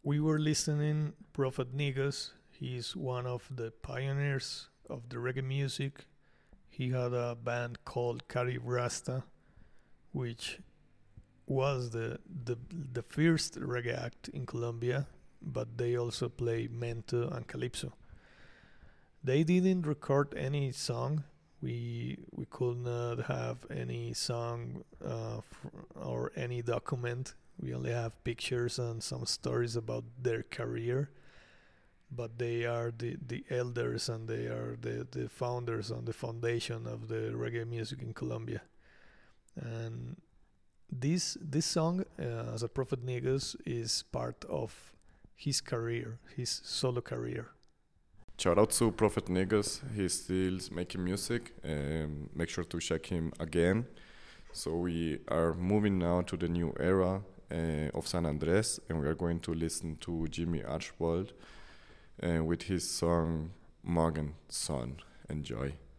We were listening Prophet Niggas. He's one of the pioneers of the reggae music. He had a band called Carib Rasta, which was the first reggae act in Colombia, but they also play mento and calypso. They didn't record any song. We could not have any song or any document. We only have pictures and some stories about their career. But they are the elders and they are the founders and the foundation of the reggae music in Colombia. And this song, as a Prophet Niggas, is part of his career, his solo career. Shout out to Prophet Niggas. He's still making music. Make sure to check him again. So we are moving now to the new era of San Andres, and we are going to listen to Jimmy Archibald with his song Morgan Son. Enjoy.